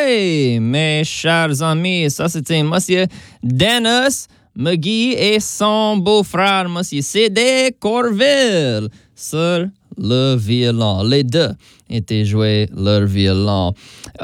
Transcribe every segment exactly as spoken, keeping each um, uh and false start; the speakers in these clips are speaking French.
Ouais, mes chers amis, ça c'était Monsieur Dennis McGee et son beau-frère, Monsieur C D Corville, sur le violon. Les deux étaient joués leur violon.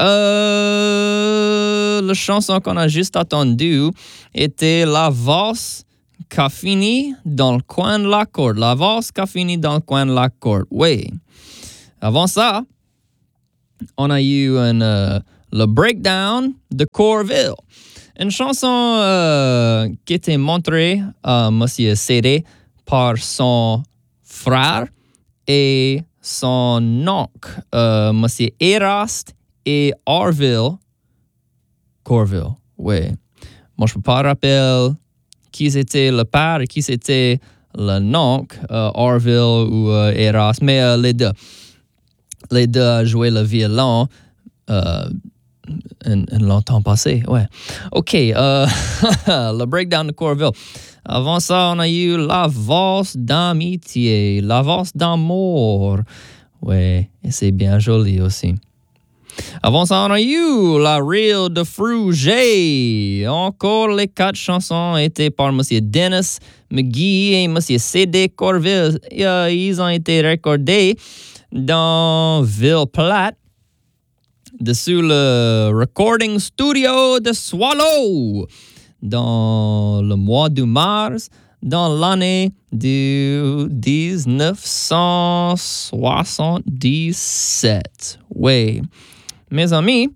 Euh, la chanson qu'on a juste entendue était La valse qu'a fini dans le coin de la corde. La valse qu'a fini dans le coin de la corde. Oui. Avant ça, on a eu un, euh, le breakdown de Corville. Une chanson euh, qui était montrée à Monsieur C D par son frère et son oncle, euh, Monsieur Eraste et Orville Corville. Oui. Moi, je ne peux pas rappeler qui c'était le père et qui c'était le oncle, euh, Orville ou euh, Eraste, mais euh, les deux. Les deux ont joué le violon euh, un, un longtemps passé, ouais. OK, euh, le breakdown de Corville. Avant ça, on a eu la valse d'amitié, la valse d'amour. Ouais, et c'est bien joli aussi. Avant ça, on a eu la reel de Fruget. Encore les quatre chansons étaient par M. Dennis McGee et M. C D Corville. Euh, ils ont été recordés dans Ville Platte, dessus le recording studio de Swallow, dans le mois de mars, dans l'année de dix-neuf cent soixante-dix-sept. Oui. Mes amis,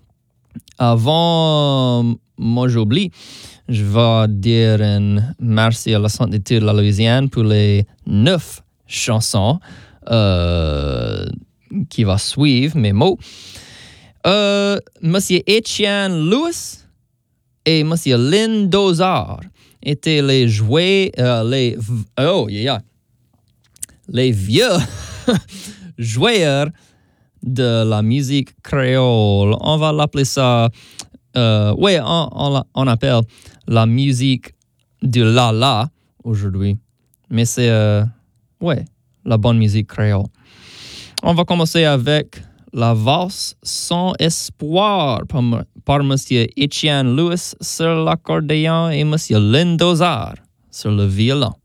avant, moi j'oublie, je vais dire un merci à la Centre d'études de la Louisiane pour les neuf chansons euh, qui va suivre mes mots. Euh, Monsieur Etienne Lewis et Monsieur Lynn Dozard étaient les jouets, euh, les, oh, yeah, yeah, les vieux joueurs de la musique créole. On va l'appeler ça, euh, ouais, on, on, on appelle la musique du la-la aujourd'hui. Mais c'est, euh, ouais, la bonne musique créole. On va commencer avec la valse Sans espoir par, par M. Etienne Lewis sur l'accordéon et M. Lynn Dozard sur le violon.